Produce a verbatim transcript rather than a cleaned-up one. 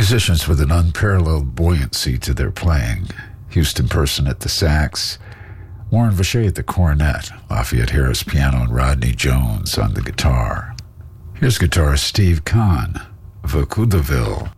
Musicians with an unparalleled buoyancy to their playing. Houston Person at the sax, Warren Vacher at the cornet, Lafayette Harris piano, and Rodney Jones on the guitar. Here's guitarist Steve Kahn, Vaucoudeville.